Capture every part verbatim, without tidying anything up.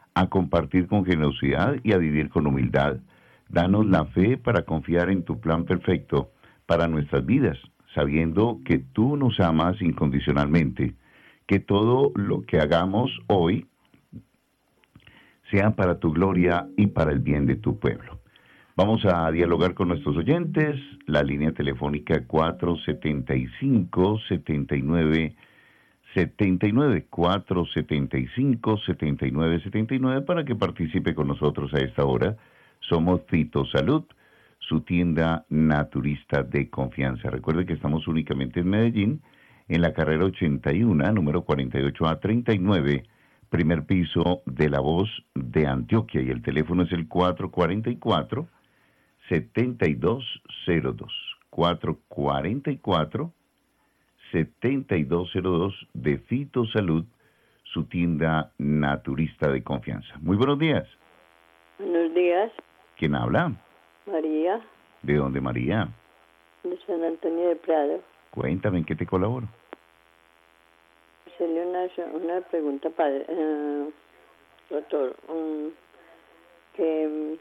a compartir con generosidad y a vivir con humildad. Danos la fe para confiar en tu plan perfecto para nuestras vidas, sabiendo que tú nos amas incondicionalmente, que todo lo que hagamos hoy sea para tu gloria y para el bien de tu pueblo. Vamos a dialogar con nuestros oyentes, la línea telefónica cuatro setenta y cinco, setenta y nueve setenta y nueve, cuatro setenta y cinco, setenta y nueve setenta y nueve, para que participe con nosotros a esta hora. Somos Fito Salud, su tienda naturista de confianza. Recuerde que estamos únicamente en Medellín, en la carrera ochenta y uno, número cuarenta y ocho A treinta y nueve, primer piso de La Voz de Antioquia, y el teléfono es el cuatro cuatro cuatro, siete dos cero dos, cuatro cuatro cuatro, siete dos cero dos, de Fito Salud, su tienda naturista de confianza. Muy buenos días. Buenos días. ¿Quién habla? María. ¿De dónde, María? De San Antonio de Prado. Cuéntame, ¿en qué te colaboro? Hacerle una, una pregunta, padre, uh, doctor, um, que,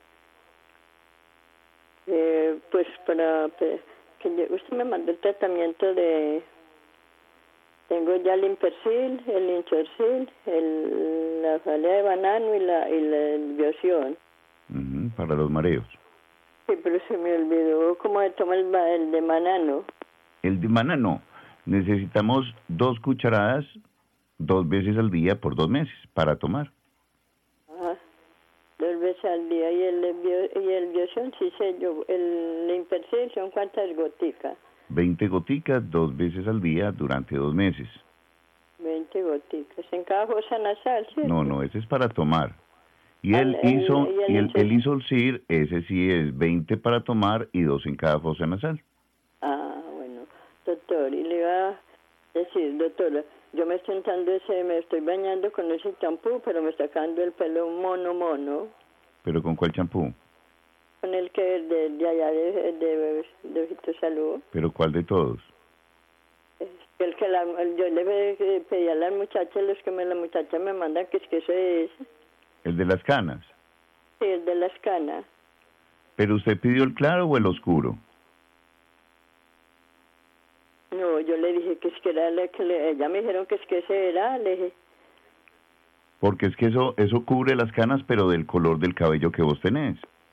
eh, pues para, que usted me mandó el tratamiento de, tengo ya el Impersil, el Inchorsil, el, la jalea de banano y la, y la el Bioción. Uh-huh, para los mareos. Sí, pero se me olvidó cómo se toma el, el de banano. El de banano, necesitamos dos cucharadas dos veces al día por dos meses para tomar. Ajá, dos veces al día. Y el, y el Bioción, sí sé yo, el Impersil son cuántas goticas. veinte goticas dos veces al día durante dos meses. veinte goticas, en cada fosa nasal, ¿cierto? No, no, ese es para tomar. Y el, el, Iso, el, y el, el Isolcir, ese sí es veinte para tomar y dos en cada fosa nasal. Ah, bueno, doctor, y le iba a decir, doctor, yo me estoy sentando ese, me estoy bañando con ese champú, pero me está sacando el pelo mono, mono. ¿Pero con cuál champú? Con el que de, de allá de, de, de Fito Salud. ¿Pero cuál de todos? El que la, yo le pedí a las muchachas, los que me, la muchacha me mandan, que es que eso es... ¿El de las canas? Sí, el de las canas. ¿Pero usted pidió el claro o el oscuro? No, yo le dije que es que era, le, que le, ella me dijeron que es que ese era, le dije. Porque es que eso eso cubre las canas, pero del color del cabello que vos tenés.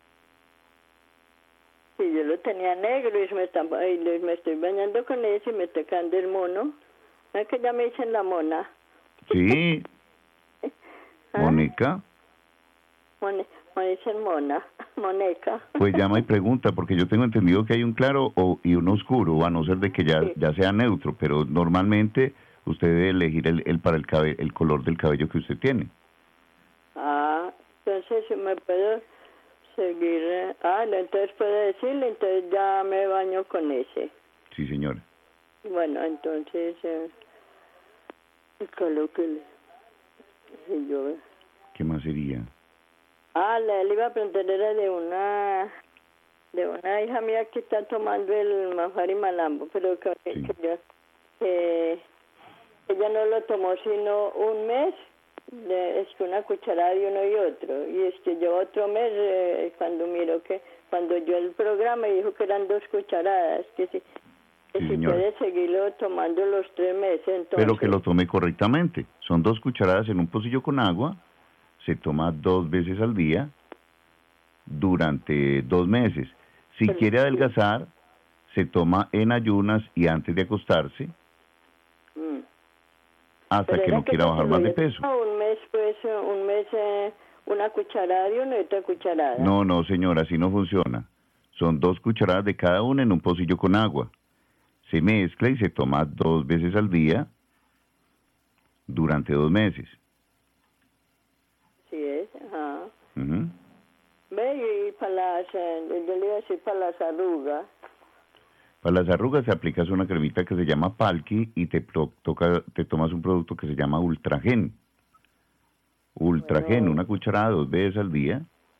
Sí, yo lo tenía negro y me, están, y me estoy bañando con eso y me está quedando el mono. ¿No es que ya me dicen la mona? Sí. ¿Ah? ¿Mónica? Mone, me dicen mona, moneca. Pues llama y pregunta, porque yo tengo entendido que hay un claro o, y un oscuro, a no ser de que ya, sí. ya sea neutro, pero normalmente usted debe elegir el, el para el cabello, el color del cabello que usted tiene. Ah, entonces me puedo seguir. Ah, entonces puedo decirle, entonces ya me baño con ese. Sí, señora. Bueno, entonces, eh, colóquele. Y yo... ¿Qué más sería? Ah, le, le iba a preguntar, era de una de una hija mía que está tomando el Mafari Malambo, pero que, sí. que, yo, que ella no lo tomó sino un mes, de, es que una cucharada de uno y otro, y es que yo otro mes, eh, cuando miro que, cuando yo el programa dijo que eran dos cucharadas, que si, que sí, si puede seguirlo tomando los tres meses, entonces... Pero que lo tome correctamente, son dos cucharadas en un pocillo con agua, se toma dos veces al día durante dos meses. Si Pero, quiere adelgazar, se toma en ayunas y antes de acostarse, mm. hasta Pero que no quiera que bajar más de peso. Un mes, pues, un mes, eh, una cucharada y una y otra cucharada. No, no, señora, así no funciona. Son dos cucharadas de cada una en un pocillo con agua. Se mezcla y se toma dos veces al día durante dos meses. Sí es, ajá. Uh-huh. Ve, y para las, eh, yo le iba a decir para las arrugas. Para las arrugas se aplicas una cremita que se llama Palki y te toca, te tomas un producto que se llama Ultragen. Ultragen, bueno. Una cucharada dos veces al día.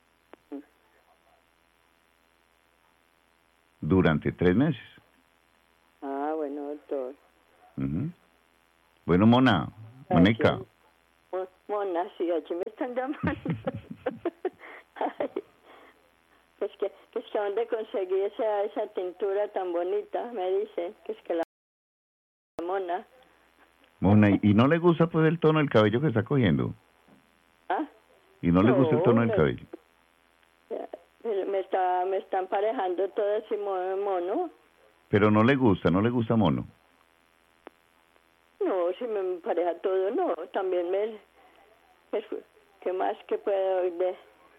Durante tres meses. Ah, bueno, doctor. Uh-huh. Bueno, Mona, Moneca. Mona, sí, aquí me están llamando. Ay, es que, que es que dónde conseguí esa, esa tintura tan bonita, me dicen, que es que la Mona. Mona, ¿y no le gusta pues el tono del cabello que está cogiendo? ¿Ah? ¿Y no le gusta el No, tono del no, cabello? me está, me está emparejando todo ese mo- mono. Pero no le gusta, no le gusta mono. No, si me empareja todo, no, también me... Pues, ¿qué más que puedo de?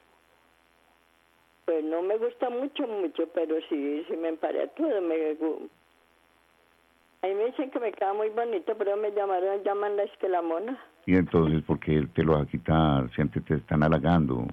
Pues no me gusta mucho, mucho, pero sí, sí me empareja todo, me... Ahí me dicen que me queda muy bonito, pero me llamaron, llaman la esquelamona. Y entonces, ¿por qué él te lo va a quitar? Si antes te están halagando.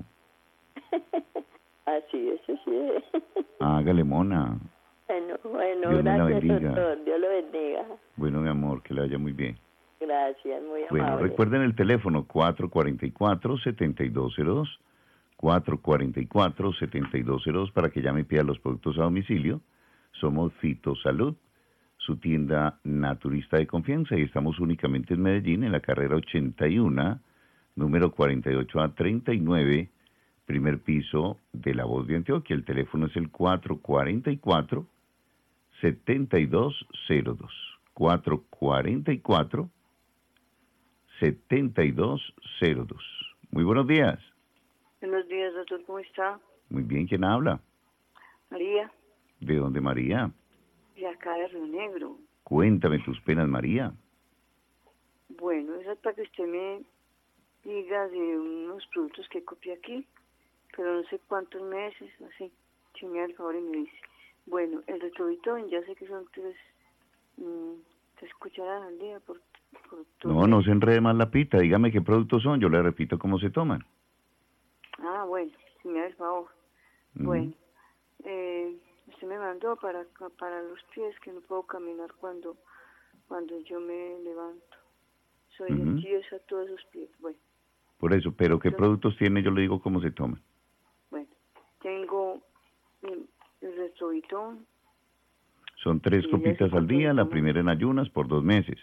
Así, eso sí. Hágale, Mona. Bueno, bueno, Dios me la gracias, bendiga. doctor. Dios lo bendiga. Bueno, mi amor, que le vaya muy bien. Gracias, muy Bueno, amable. recuerden el teléfono cuatro cuatro cuatro, siete dos cero dos, cuatro cuatro cuatro, siete dos cero dos para que llame y pida los productos a domicilio. Somos Fitosalud, su tienda naturista de confianza, y estamos únicamente en Medellín, en la carrera ochenta y uno, número cuarenta y ocho a treinta y nueve, primer piso de La Voz de Antioquia. El teléfono es el cuatro cuatro cuatro, siete dos cero dos, cuatro cuatro cuatro, siete dos cero dos. Muy buenos días. Buenos días, doctor, ¿cómo está? Muy bien, ¿quién habla? María, ¿De dónde, María? de acá de Río Negro. Cuéntame tus penas, María. Bueno, eso es para que usted me diga de unos productos que copié aquí, pero no sé cuántos meses, así. Si me da el favor y me dice. Bueno, el retrobitón, ya sé que son tres, mmm, tres cucharadas al día por, por todo. No, no se enrede más la pita. Dígame qué productos son. Yo le repito cómo se toman. Ah, bueno, si me da el favor. Uh-huh. Bueno, eh, usted me mandó para para los pies, que no puedo caminar cuando cuando yo me levanto. Soy Uh-huh. tiesa a todos esos pies. Bueno. Por eso, pero ¿qué Entonces, productos tiene? Yo le digo cómo se toman. Bueno, tengo el, el retrobitón. Son tres copitas al día, la primera en ayunas por dos meses.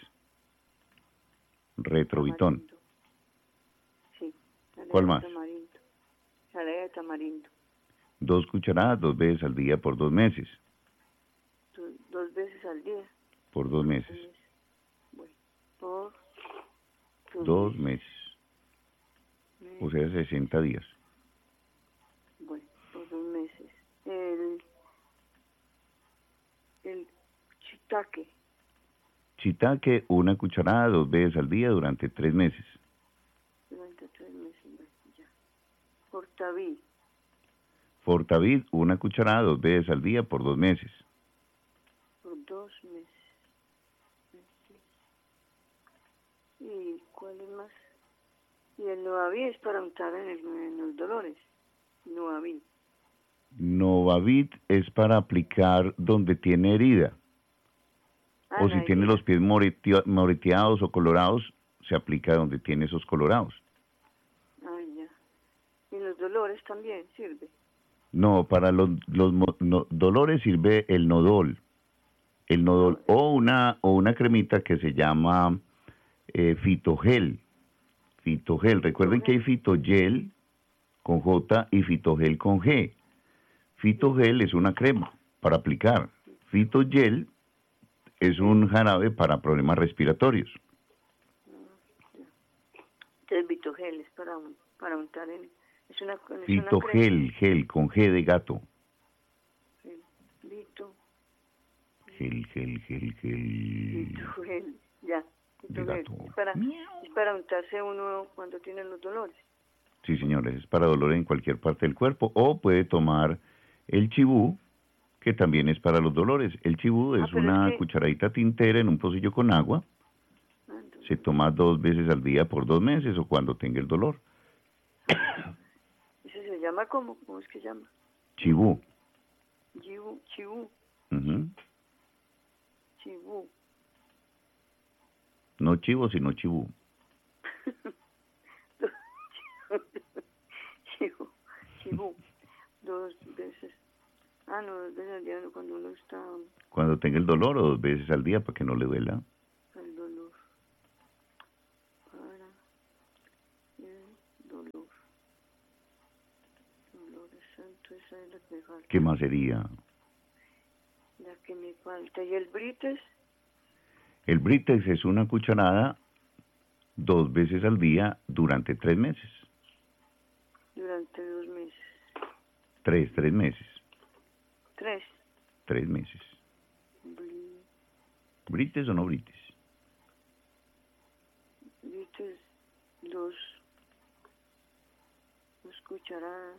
Retrobitón. Tamarindo. Sí. ¿Cuál más? Tamarindo. Salada de tamarindo. Dos cucharadas, dos veces al día por dos meses. Dos, dos veces al día. Por dos meses. Bueno, por dos, dos meses. meses. O sea, sesenta días. Bueno, por dos meses. El, el shiitake. Shiitake, una cucharada, dos veces al día durante tres meses. Durante tres meses, bueno, ya. Fortavid. Fortavid, una cucharada, dos veces al día por dos meses. Por dos meses. ¿Y cuál es más? Y el Novavid es para untar en, el, en los dolores. Novavid. Novavid es para aplicar donde tiene herida. Ah, o si tiene los pies moretea, moreteados o colorados, se aplica donde tiene esos colorados. Ah, ya. ¿Y los dolores también sirve? No, para los, los no, dolores sirve el Nodol. El Nodol no. o una o una cremita que se llama eh, Fitogel. Fitogel. Recuerden que hay Fitogel con J y Fitogel con G. Fitogel es una crema para aplicar. Fitogel es un jarabe para problemas respiratorios. Entonces Fitogel es para, para untar en... Es una, es Fitogel, una gel, con G de gato. Vito. Gel, gel, gel, gel. Fitogel, ya. De gato. Es para, es para untarse uno cuando tiene los dolores. Sí, señores, es para dolor en cualquier parte del cuerpo. O puede tomar el chibú, que también es para los dolores. El chibú es ah, una es que... cucharadita tintera en un pocillo con agua. Ah, entonces... Se toma dos veces al día por dos meses o cuando tenga el dolor. ¿Ese se llama cómo? ¿Cómo es que se llama? Chibú. Chibú. Chibú. Uh-huh. Chibú. No chivo, sino chibú. Chibú. Chibú. Dos veces. Ah, no, dos veces al día cuando uno está... Cuando tenga el dolor o dos veces al día para que no le duela. El dolor. Para... esa es la que me falta. ¿Qué más sería? La que me falta. ¿Y el Brites? El Britex es una cucharada dos veces al día durante tres meses. Durante dos meses. Tres, tres meses. Tres. Tres meses. Bri- ¿Brites o no Brites? Brites, dos, dos cucharadas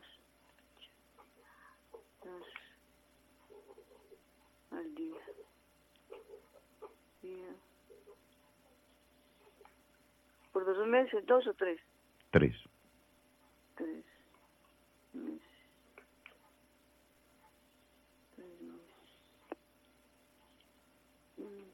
dos, al día. Día. ¿Por dos meses? ¿Dos o tres? Tres. Tres meses. Tres meses. Mm.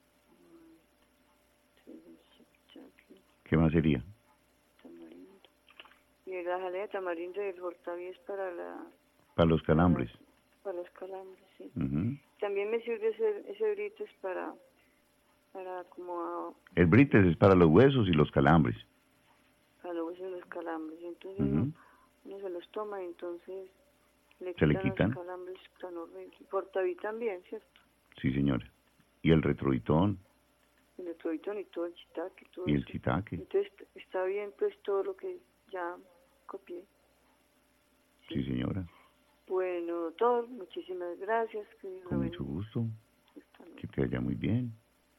¿Qué más sería? Tamarindo. Y la jalea de tamarindo y el Fortavi es para la... Para los calambres. Para los calambres, sí. Uh-huh. También me sirve ese, ese Brites para, para como a, El Brites es para los huesos y los calambres. para los huesos y los calambres. Entonces Uh-huh. uno, uno se los toma y entonces le ¿Se quitan, le quitan? los calambres tan horribles. Fortavi también, ¿cierto? Sí, señora. Y el retroitón El electroitón y todo el chitaque. Todo y el eso. chitaque. Entonces está bien pues todo lo que ya copié. Sí, señora. Bueno, doctor, muchísimas gracias. Que Dios Con lo mucho bendiga. gusto. Hasta luego. Que te vaya muy bien.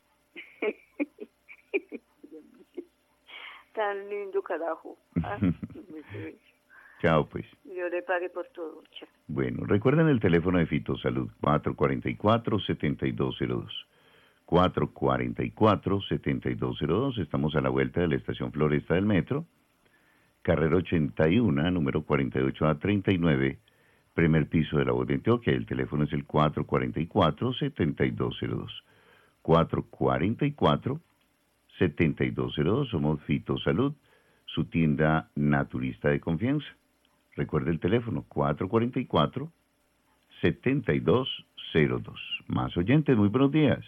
Tan lindo, carajo. Ah, muy bello. Chao, pues. Yo le pague por todo. Chao. Bueno, recuerden el teléfono de Fitosalud, cuatro cuatro cuatro, siete dos cero dos. cuatro cuatro cuatro, siete dos cero dos. Estamos a la vuelta de la estación Floresta del Metro. Carrera ochenta y uno, número cuarenta y ocho a treinta y nueve, primer piso de la Voz de Antioquia. El teléfono es el cuatro cuatro cuatro, siete dos cero dos. cuatro cuatro cuatro, siete dos cero dos. Somos Fitosalud, su tienda naturista de confianza. Recuerde el teléfono cuatro cuatro cuatro, siete dos cero dos. Más oyentes, muy buenos días.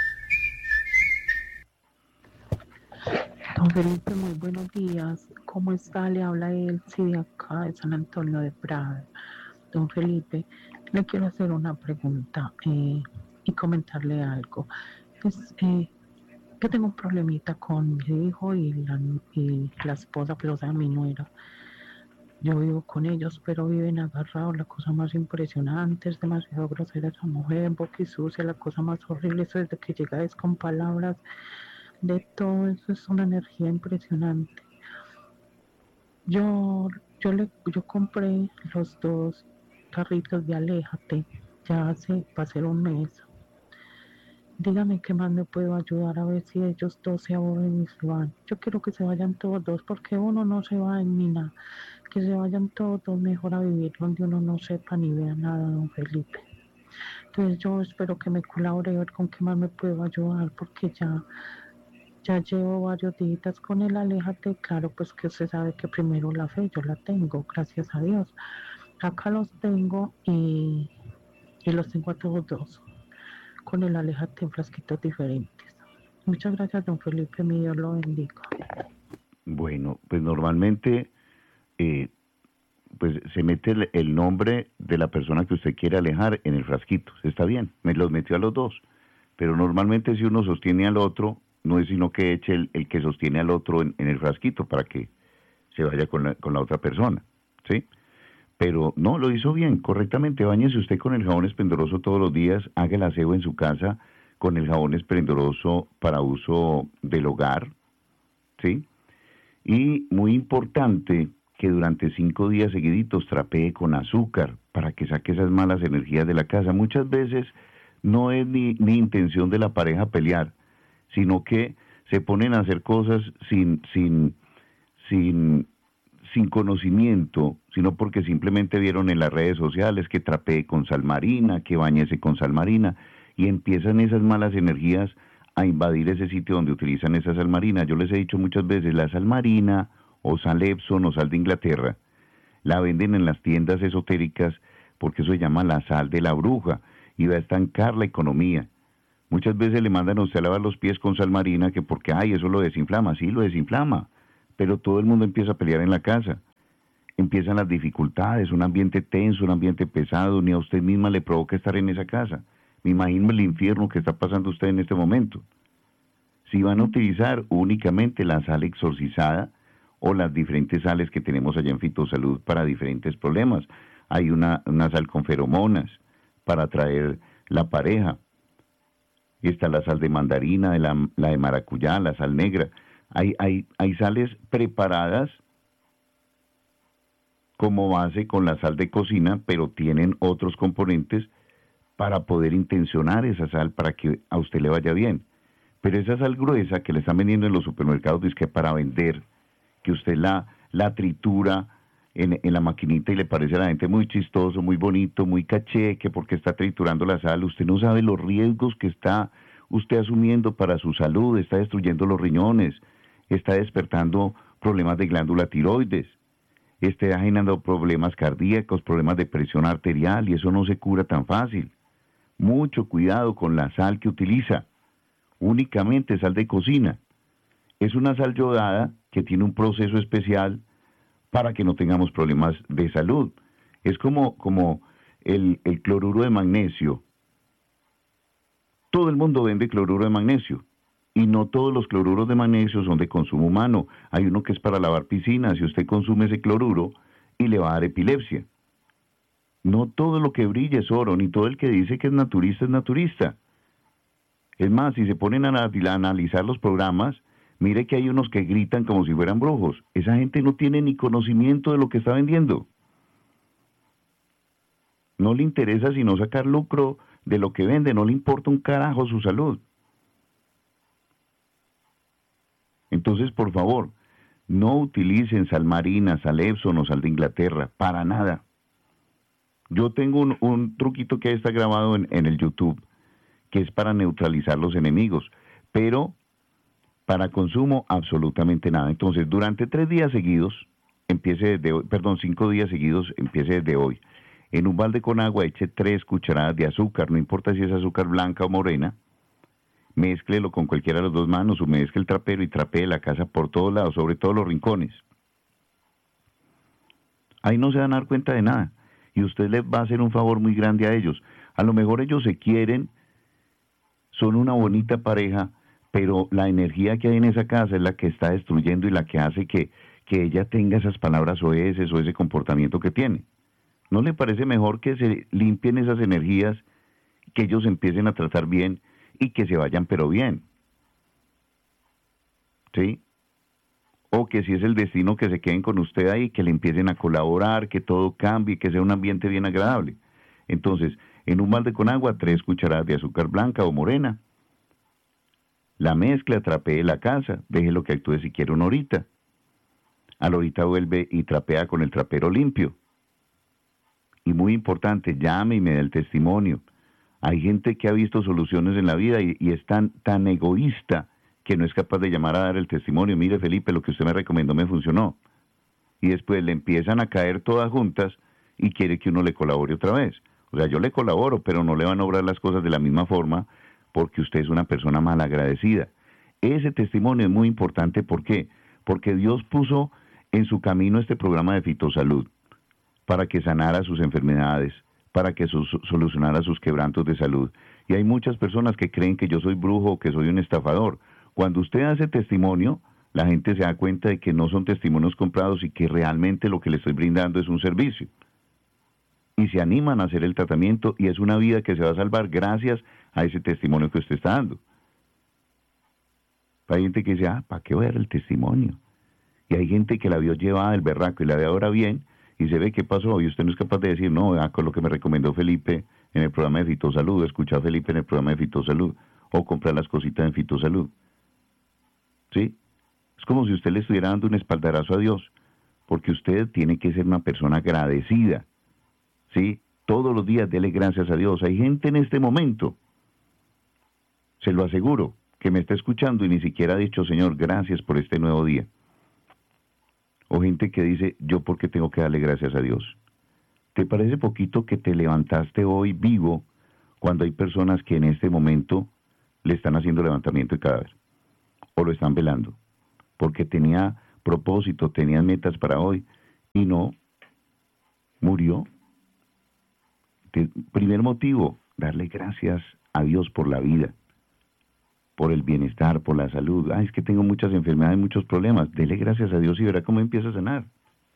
Don Felipe, muy buenos días. ¿Cómo está? Le habla Elsie de acá, de San Antonio de Prada. Don Felipe, le quiero hacer una pregunta eh, y comentarle algo. Pues, eh, yo tengo un problemita con mi hijo y la, y la esposa, pero o sea, mi nuera. Yo vivo con ellos, pero viven agarrados, la cosa más impresionante, es demasiado grosera esa mujer, boquisucia, la cosa más horrible, eso desde que llega es con palabras, de todo eso es una energía impresionante. Yo, yo le, yo compré los dos carritos de Aléjate, ya hace, va a ser un mes. Dígame qué más me puedo ayudar a ver si ellos dos se aburren y se van. Yo quiero que se vayan todos dos, porque uno no se va en ni nada. Que se vayan todos dos mejor a vivir donde uno no sepa ni vea nada, don Felipe. Entonces yo espero que me colabore a ver con qué más me puedo ayudar, porque ya, ya llevo varios días con el Aléjate. Claro, pues que usted sabe que primero la fe, yo la tengo, gracias a Dios. Acá los tengo y, y los tengo a todos dos. Con el Aléjate en frasquitos diferentes. Muchas gracias, don Felipe, mi Dios lo bendiga. Bueno, pues normalmente eh, pues se mete el, el nombre de la persona que usted quiere alejar en el frasquito. Está bien, me los metió a los dos. Pero normalmente si uno sostiene al otro, no es sino que eche el, el que sostiene al otro en, en el frasquito para que se vaya con la, con la otra persona, ¿sí? Pero no, lo hizo bien, correctamente. Báñese usted con el jabón esplendoroso todos los días, haga el aseo en su casa con el jabón esplendoroso para uso del hogar, ¿sí? Y muy importante que durante cinco días seguiditos trapee con azúcar para que saque esas malas energías de la casa. Muchas veces no es ni, ni intención de la pareja pelear, sino que se ponen a hacer cosas sin, sin, sin, sin conocimiento, sino porque simplemente vieron en las redes sociales que trapee con sal marina, que bañese con sal marina, y empiezan esas malas energías a invadir ese sitio donde utilizan esa sal marina. Yo les he dicho muchas veces, la sal marina o sal Epsom o sal de Inglaterra, la venden en las tiendas esotéricas porque eso se llama la sal de la bruja y va a estancar la economía. Muchas veces le mandan a usted a lavar los pies con sal marina que porque, ay, eso lo desinflama. Sí, lo desinflama, pero todo el mundo empieza a pelear en la casa. empiezan las dificultades, un ambiente tenso, un ambiente pesado, ni a usted misma le provoca estar en esa casa. Me imagino el infierno que está pasando usted en este momento. Si van a utilizar únicamente la sal exorcizada o las diferentes sales que tenemos allá en Fitosalud para diferentes problemas. Hay una, una sal con feromonas para atraer la pareja. Está la sal de mandarina, de la, la de maracuyá, la sal negra. Hay, hay, hay sales preparadas como base con la sal de cocina, pero tienen otros componentes para poder intencionar esa sal para que a usted le vaya bien. Pero esa sal gruesa que le están vendiendo en los supermercados, dice que para vender, que usted la, la tritura en, en la maquinita y le parece a la gente muy chistoso, muy bonito, muy caché, que porque está triturando la sal, usted no sabe los riesgos que está usted asumiendo para su salud, está destruyendo los riñones, está despertando problemas de glándula tiroides, está generando problemas cardíacos, problemas de presión arterial, y eso no se cura tan fácil. Mucho cuidado con la sal que utiliza, únicamente sal de cocina. Es una sal yodada que tiene un proceso especial para que no tengamos problemas de salud. Es como, como el, el cloruro de magnesio. Todo el mundo vende cloruro de magnesio, y no todos los cloruros de magnesio son de consumo humano. Hay uno que es para lavar piscinas, y usted consume ese cloruro y le va a dar epilepsia. No todo lo que brilla es oro, ni todo el que dice que es naturista es naturista. Es más, si se ponen a analizar los programas, mire que hay unos que gritan como si fueran brujos. Esa gente no tiene ni conocimiento de lo que está vendiendo. No le interesa sino sacar lucro de lo que vende, no le importa un carajo su salud. Entonces, por favor, no utilicen sal marina, sal Epsom o sal de Inglaterra, para nada. Yo tengo un, un truquito que está grabado en, en el YouTube, que es para neutralizar los enemigos, pero para consumo absolutamente nada. Entonces, durante tres días seguidos, empiece desde hoy, perdón, cinco días seguidos, empiece desde hoy. En un balde con agua eche tres cucharadas de azúcar, no importa si es azúcar blanca o morena, mézclelo con cualquiera de las dos manos, humedezca el trapero y trapee la casa por todos lados, sobre todo los rincones. Ahí no se van a dar cuenta de nada, y usted les va a hacer un favor muy grande a ellos. A lo mejor ellos se quieren, son una bonita pareja, pero la energía que hay en esa casa es la que está destruyendo y la que hace que, que ella tenga esas palabras oeces o ese comportamiento que tiene. ¿No le parece mejor que se limpien esas energías, que ellos empiecen a tratar bien y que se vayan pero bien? ¿Sí? O que si es el destino, que se queden con usted ahí, que le empiecen a colaborar, que todo cambie, que sea un ambiente bien agradable. Entonces, en un balde con agua, tres cucharadas de azúcar blanca o morena. La mezcla, trapee la casa, déjelo que actúe si quiere una horita. A la horita vuelve y trapea con el trapero limpio. Y muy importante, llame y me dé el testimonio. Hay gente que ha visto soluciones en la vida y, y es tan, tan egoísta que no es capaz de llamar a dar el testimonio. Mire, Felipe, lo que usted me recomendó me funcionó. Y después le empiezan a caer todas juntas y quiere que uno le colabore otra vez. O sea, yo le colaboro, pero no le van a obrar las cosas de la misma forma porque usted es una persona malagradecida. Ese testimonio es muy importante. ¿Por qué? Porque Dios puso en su camino este programa de Fitosalud para que sanara sus enfermedades, para que su, solucionara sus quebrantos de salud. Y hay muchas personas que creen que yo soy brujo o que soy un estafador. Cuando usted hace testimonio, la gente se da cuenta de que no son testimonios comprados y que realmente lo que le estoy brindando es un servicio. Y se animan a hacer el tratamiento y es una vida que se va a salvar gracias a ese testimonio que usted está dando. Hay gente que dice, ah, ¿para qué voy a dar el testimonio? Y hay gente que la vio llevada del berraco y la ve ahora bien y se ve qué pasó y usted no es capaz de decir, no, ah, con lo que me recomendó Felipe en el programa de Fitosalud, escuchar a Felipe en el programa de Fitosalud o comprar las cositas en Fitosalud. ¿Sí? Es como si usted le estuviera dando un espaldarazo a Dios, porque usted tiene que ser una persona agradecida. ¿Sí? Todos los días dele gracias a Dios. Hay gente en este momento, se lo aseguro, que me está escuchando y ni siquiera ha dicho, Señor, gracias por este nuevo día. O gente que dice, ¿yo por qué tengo que darle gracias a Dios? ¿Te parece poquito que te levantaste hoy vivo cuando hay personas que en este momento le están haciendo levantamiento de cadáver? O lo están velando, porque tenía propósito, tenían metas para hoy, y no, murió. Te- primer motivo, darle gracias a Dios por la vida, por el bienestar, por la salud. Ay, es que tengo muchas enfermedades, muchos problemas. Dele gracias a Dios y verá cómo empieza a sanar.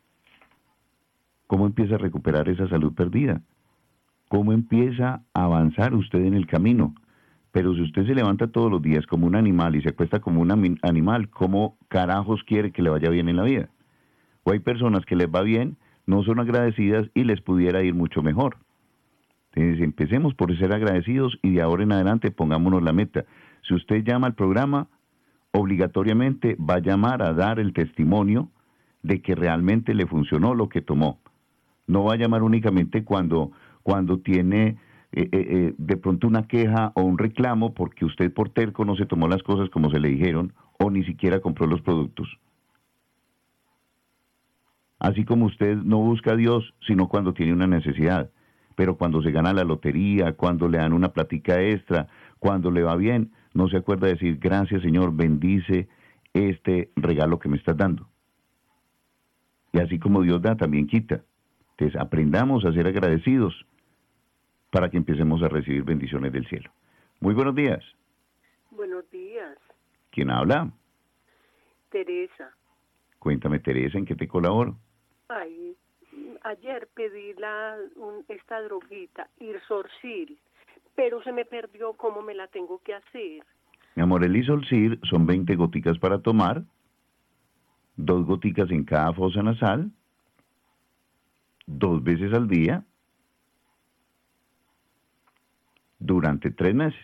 Cómo empieza a recuperar esa salud perdida. Cómo empieza a avanzar usted en el camino. Pero si usted se levanta todos los días como un animal y se acuesta como un ami- animal, ¿cómo carajos quiere que le vaya bien en la vida? O hay personas que les va bien, no son agradecidas y les pudiera ir mucho mejor. Entonces empecemos por ser agradecidos y de ahora en adelante pongámonos la meta. Si usted llama al programa, obligatoriamente va a llamar a dar el testimonio de que realmente le funcionó lo que tomó. No va a llamar únicamente cuando, cuando tiene eh, eh, eh, de pronto una queja o un reclamo porque usted por terco no se tomó las cosas como se le dijeron o ni siquiera compró los productos. Así como usted no busca a Dios, sino cuando tiene una necesidad. Pero cuando se gana la lotería, cuando le dan una platica extra, cuando le va bien, no se acuerda de decir, gracias Señor, bendice este regalo que me estás dando. Y así como Dios da, también quita. Entonces aprendamos a ser agradecidos para que empecemos a recibir bendiciones del cielo. Muy buenos días. Buenos días, ¿Quién habla? Teresa. Cuéntame, Teresa, ¿en qué te colaboro? Ay, ayer pedí la un- esta droguita, Irsorcil, pero se me perdió cómo me la tengo que hacer. Mi amor, el Isolcir son veinte goticas para tomar, dos goticas en cada fosa nasal, dos veces al día, durante tres meses.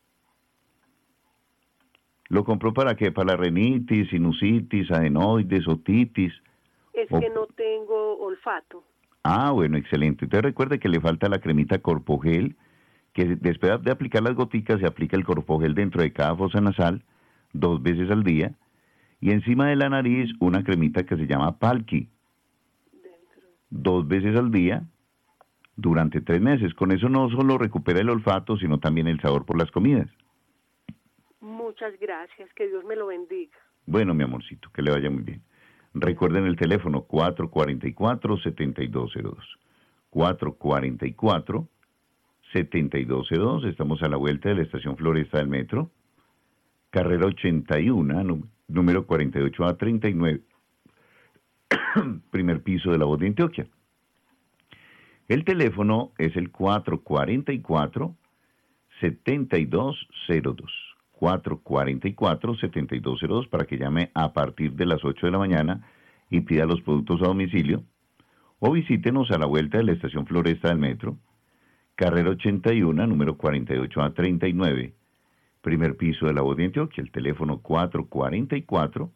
¿Lo compró para qué? Para la rinitis, sinusitis, adenoides, otitis. Es o- que no tengo olfato. Ah, bueno, excelente. Entonces recuerde que le falta la cremita Corpogel, que después de aplicar las goticas se aplica el Corpogel dentro de cada fosa nasal, dos veces al día, y encima de la nariz una cremita que se llama Palki, Dentro. dos veces al día, durante tres meses. Con eso no solo recupera el olfato, sino también el sabor por las comidas. Muchas gracias, que Dios me lo bendiga. Bueno, mi amorcito, que le vaya muy bien. Recuerden el teléfono cuatro cuatro cuatro, siete dos cero dos. cuatro cuatro cuatro, siete dos cero dos. Estamos a la vuelta de la estación Floresta del Metro. Carrera ochenta y uno, nú- número cuarenta y ocho A treinta y nueve. Primer piso de la Voz de Antioquia. El teléfono es el cuatro cuatro cuatro, siete dos cero dos. cuatro cuatro cuatro, siete dos cero dos para que llame a partir de las ocho de la mañana y pida los productos a domicilio. O visítenos a la vuelta de la estación Floresta del Metro. Carrera ochenta y uno, número cuarenta y ocho A treinta y nueve. Primer piso de la Voz de Antioquia. El teléfono cuatro cuatro cuatro,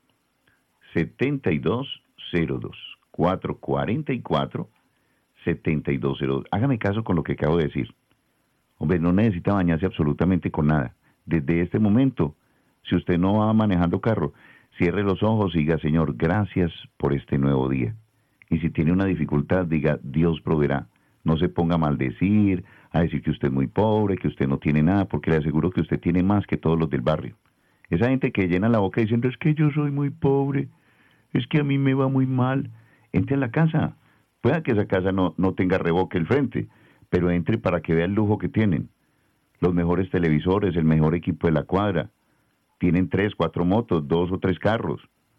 siete dos cero dos. cuatro cuatro cuatro, siete dos cero dos. Hágame caso con lo que acabo de decir. Hombre, no necesita bañarse absolutamente con nada. Desde este momento, si usted no va manejando carro, cierre los ojos y diga, Señor, gracias por este nuevo día. Y si tiene una dificultad, diga, Dios proveerá. No se ponga a maldecir, a decir que usted es muy pobre, que usted no tiene nada, porque le aseguro que usted tiene más que todos los del barrio. Esa gente que llena la boca diciendo, es que yo soy muy pobre, es que a mí me va muy mal. Entre a la casa. Pueda que esa casa no, no tenga revoque el frente, pero entre para que vea el lujo que tienen. Los mejores televisores, el mejor equipo de la cuadra. Tienen tres, cuatro motos, dos o tres carros.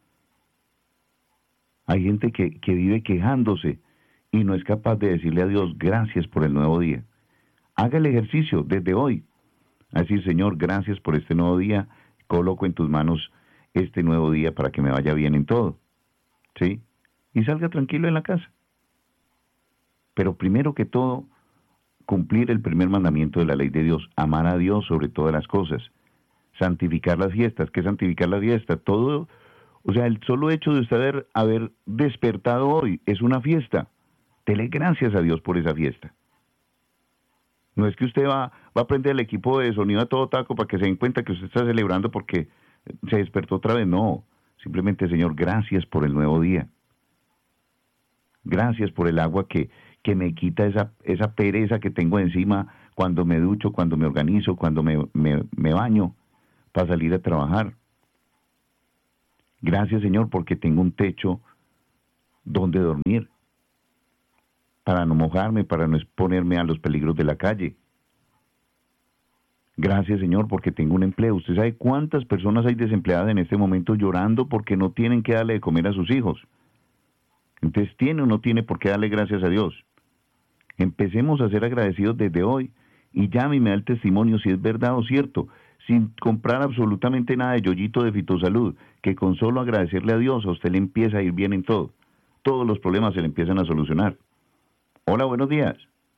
Hay gente que, que vive quejándose y no es capaz de decirle a Dios gracias por el nuevo día. Haga el ejercicio desde hoy. Así, Señor, gracias por este nuevo día. Coloco en tus manos este nuevo día para que me vaya bien en todo. ¿Sí? Y salga tranquilo en la casa. Pero primero que todo, cumplir el primer mandamiento de la ley de Dios, amar a Dios sobre todas las cosas, santificar las fiestas. ¿Qué es santificar la fiesta? Todo, o sea, el solo hecho de usted haber, haber despertado hoy es una fiesta. Dele gracias a Dios por esa fiesta. No es que usted va, va a prender el equipo de sonido a todo taco para que se den cuenta que usted está celebrando porque se despertó otra vez. No, simplemente, Señor, gracias por el nuevo día. Gracias por el agua que, que me quita esa, esa pereza que tengo encima cuando me ducho, cuando me organizo, cuando me, me, me baño para salir a trabajar. Gracias, Señor, porque tengo un techo donde dormir. para no mojarme, para no exponerme a los peligros de la calle. Gracias, Señor, porque tengo un empleo. ¿Usted sabe cuántas personas hay desempleadas en este momento llorando porque no tienen que darle de comer a sus hijos? Entonces, ¿tiene o no tiene por qué darle gracias a Dios? Empecemos a ser agradecidos desde hoy y llame y me da el testimonio si es verdad o cierto, sin comprar absolutamente nada de yoyito de Fitosalud, que con solo agradecerle a Dios a usted le empieza a ir bien en todo. Todos los problemas se le empiezan a solucionar. Hola, buenos días.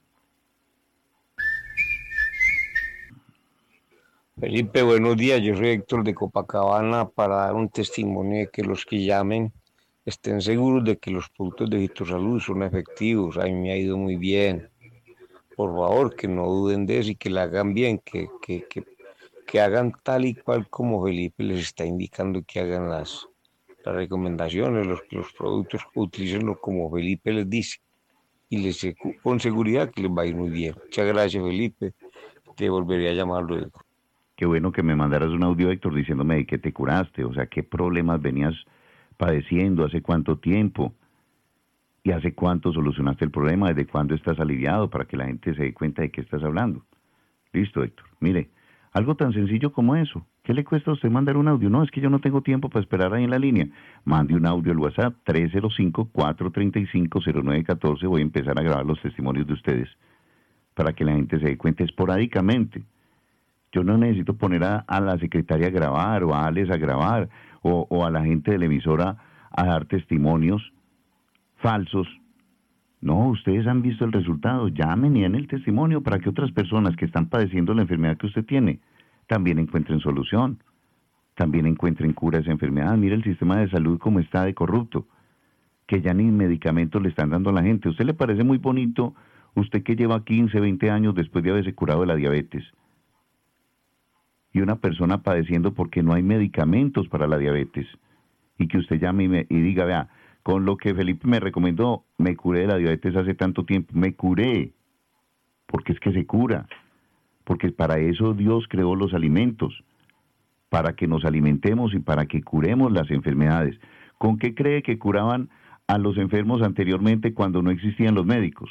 Felipe, buenos días. Yo soy Héctor de Copacabana para dar un testimonio de que los que llamen estén seguros de que los productos de Fitosalud son efectivos. A mí me ha ido muy bien. Por favor, que no duden de eso y que la hagan bien, que, que, que, que hagan tal y cual como Felipe les está indicando que hagan las, las recomendaciones, los, los productos, utilícenlo como Felipe les dice. Y les con seguridad que les va a ir muy bien. Muchas gracias, Felipe. Te volveré a llamar luego. Qué bueno que me mandaras un audio, Héctor, diciéndome de que te curaste, o sea, qué problemas venías padeciendo, hace cuánto tiempo, y hace cuánto solucionaste el problema, desde cuándo estás aliviado, para que la gente se dé cuenta de qué estás hablando. Listo, Héctor. Mire, algo tan sencillo como eso. ¿Qué le cuesta a usted mandar un audio? No, es que yo no tengo tiempo para esperar ahí en la línea. Mande un audio al WhatsApp tres cero cinco, cuatro tres cinco, cero nueve uno cuatro. Voy a empezar a grabar los testimonios de ustedes para que la gente se dé cuenta esporádicamente. Yo no necesito poner a, a la secretaria a grabar o a Alex a grabar o, o a la gente de la emisora a dar testimonios falsos. No, ustedes han visto el resultado. Llamen y den el testimonio para que otras personas que están padeciendo la enfermedad que usted tiene también encuentren solución, también encuentren cura a esa enfermedad. Mire el sistema de salud como está de corrupto, que ya ni medicamentos le están dando a la gente. ¿A usted le parece muy bonito, usted que lleva quince, veinte años después de haberse curado de la diabetes? Y una persona padeciendo porque no hay medicamentos para la diabetes, y que usted llame y, me, y diga, vea, con lo que Felipe me recomendó, me curé de la diabetes hace tanto tiempo, me curé, porque es que se cura, porque para eso Dios creó los alimentos, para que nos alimentemos y para que curemos las enfermedades. ¿Con qué cree que curaban a los enfermos anteriormente cuando no existían los médicos?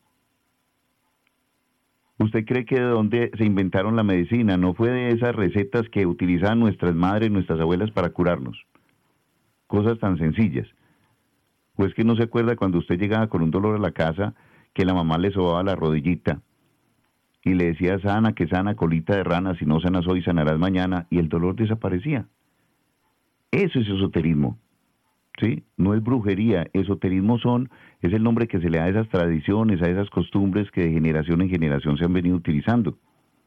¿Usted cree que de dónde se inventaron la medicina? ¿No fue de esas recetas que utilizaban nuestras madres, nuestras abuelas para curarnos? Cosas tan sencillas. ¿O es que no se acuerda cuando usted llegaba con un dolor a la casa, que la mamá le sobaba la rodillita y le decía, sana, que sana, colita de rana, si no sanas hoy, sanarás mañana, y el dolor desaparecía? Eso es esoterismo, ¿sí? No es brujería. Esoterismo son, es el nombre que se le da a esas tradiciones, a esas costumbres que de generación en generación se han venido utilizando.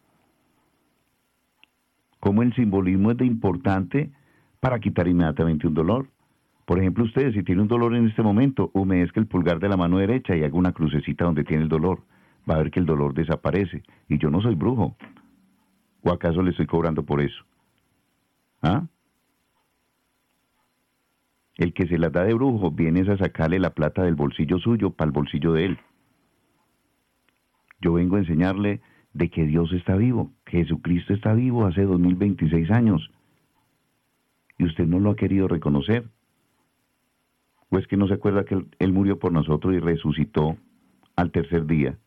Como el simbolismo es de importante para quitar inmediatamente un dolor. Por ejemplo, ustedes, si tiene un dolor en este momento, humedezca el pulgar de la mano derecha y haga una crucecita donde tiene el dolor. Va a ver que el dolor desaparece. Y yo no soy brujo. ¿O acaso le estoy cobrando por eso? ¿Ah? El que se las da de brujo viene a sacarle la plata del bolsillo suyo para el bolsillo de él. Yo vengo a enseñarle de que Dios está vivo, que Jesucristo está vivo hace dos mil veintiséis años. Y usted no lo ha querido reconocer. ¿O es que no se acuerda que él, él murió por nosotros y resucitó al tercer día?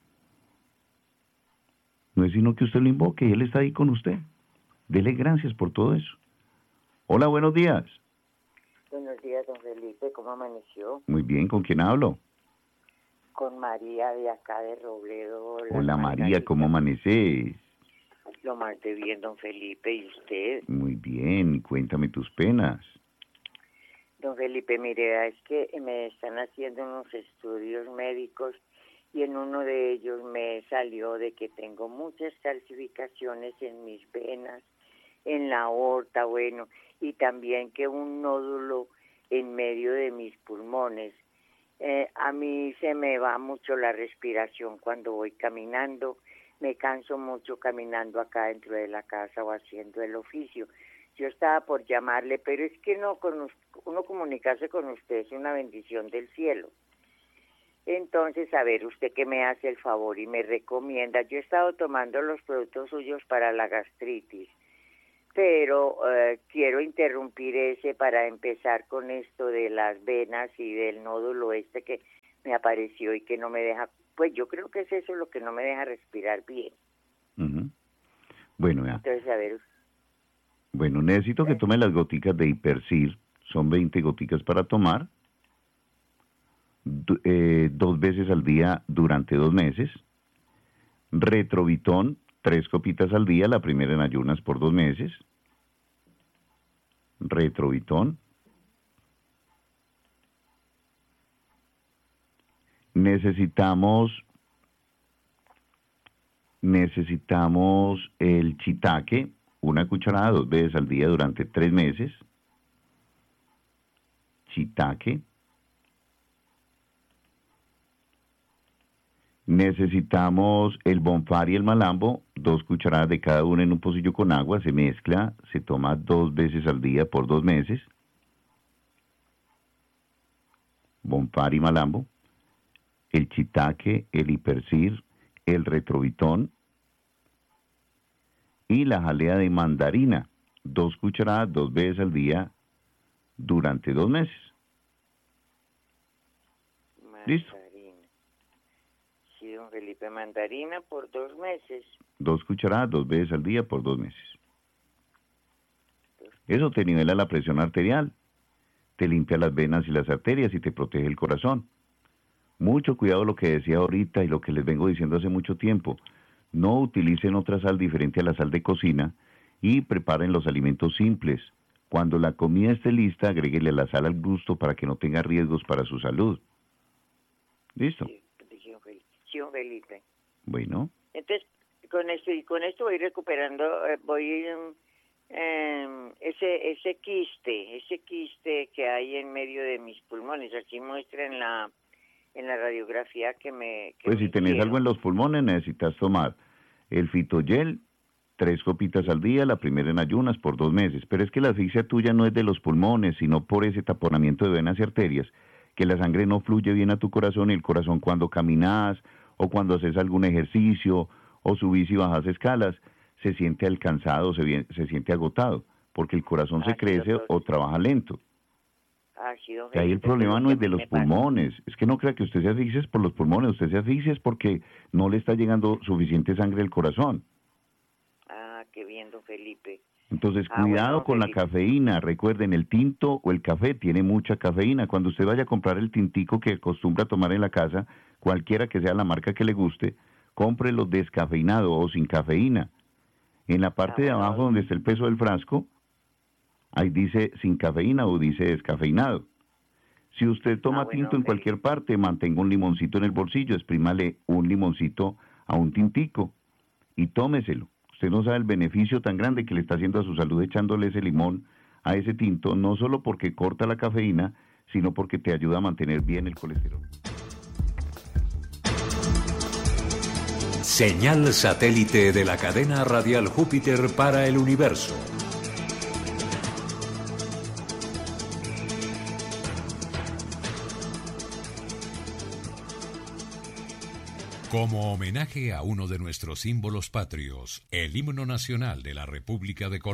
No es sino que usted lo invoque y Él está ahí con usted. Dele gracias por todo eso. Hola, buenos días. Buenos días, don Felipe. ¿Cómo amaneció? Muy bien, ¿con quién hablo? Con María de acá de Robledo. Hola, María, ¿cómo amaneces? Lo más de bien, don Felipe. ¿Y usted? Muy bien, cuéntame tus penas. Don Felipe, mire, es que me están haciendo unos estudios médicos y en uno de ellos me salió de que tengo muchas calcificaciones en mis venas, en la aorta, bueno, y también que un nódulo en medio de mis pulmones. Eh, a mí se me va mucho la respiración cuando voy caminando, me canso mucho caminando acá dentro de la casa o haciendo el oficio. Yo estaba por llamarle, pero es que no con uno comunicarse con usted es una bendición del cielo. Entonces, a ver, usted que me hace el favor y me recomienda. Yo he estado tomando los productos suyos para la gastritis. pero eh, quiero interrumpir ese para empezar con esto de las venas y del nódulo este que me apareció y que no me deja, pues yo creo que es eso lo que no me deja respirar bien. Uh-huh. Bueno, ya. Entonces, a ver. Bueno, necesito que tome las goticas de Hipersil, son veinte goticas para tomar, do, eh, dos veces al día durante dos meses. Retrovitón, tres copitas al día, la primera en ayunas por dos meses. Retrovitón. Necesitamos, necesitamos el shiitake, una cucharada dos veces al día durante tres meses. Shiitake. Necesitamos el bonfar y el malambo, dos cucharadas de cada uno en un pocillo con agua, se mezcla, se toma dos veces al día por dos meses. Bonfar y malambo, el shiitake, el Hipersil, el retrovitón y la jalea de mandarina, dos cucharadas dos veces al día durante dos meses. Mandarina. ¿Listo? Sí, don Felipe, mandarina por dos meses. Dos cucharadas dos veces al día por dos meses. Eso te nivela la presión arterial, te limpia las venas y las arterias y te protege el corazón. Mucho cuidado lo que decía ahorita y lo que les vengo diciendo hace mucho tiempo. No utilicen otra sal diferente a la sal de cocina y preparen los alimentos simples. Cuando la comida esté lista, agréguele la sal al gusto para que no tenga riesgos para su salud. ¿Listo? Sí, sí, don Felipe. Bueno. Entonces, con esto y con esto voy recuperando, eh, voy eh, ese ese quiste, ese quiste que hay en medio de mis pulmones. Aquí muestra en la en la radiografía que me que Pues me si tenés hicieron. algo en los pulmones, necesitas tomar el fitogel, tres copitas al día, la primera en ayunas por dos meses. Pero es que la asfixia tuya no es de los pulmones, sino por ese taponamiento de venas y arterias, que la sangre no fluye bien a tu corazón, y el corazón cuando caminas o cuando haces algún ejercicio o subís y bajas escalas, se siente alcanzado, se, se siente agotado, porque el corazón Ah, se sí, crece doctor. o trabaja lento. Ah, sí, don Que ahí el Felipe, problema pero no es que de me los pasa. pulmones, es que no crea que usted se asfixie por los pulmones, usted se asfixia es porque no le está llegando suficiente sangre al corazón. Ah, qué bien, don Felipe. Entonces, Ah, cuidado bueno, con la Felipe. cafeína. Recuerden, el tinto o el café tiene mucha cafeína. Cuando usted vaya a comprar el tintico que acostumbra a tomar en la casa, cualquiera que sea la marca que le guste, cómprelo descafeinado o sin cafeína. En la parte Ah, de bueno. abajo donde está el peso del frasco, ahí dice sin cafeína o dice descafeinado. Si usted toma Ah, bueno, tinto en ok. cualquier parte, mantenga un limoncito en el bolsillo, exprímale un limoncito a un tintico y tómeselo. Usted no sabe el beneficio tan grande que le está haciendo a su salud echándole ese limón a ese tinto, no solo porque corta la cafeína, sino porque te ayuda a mantener bien el colesterol. Señal satélite de la cadena radial Júpiter para el universo. Como homenaje a uno de nuestros símbolos patrios, el himno nacional de la República de Colombia,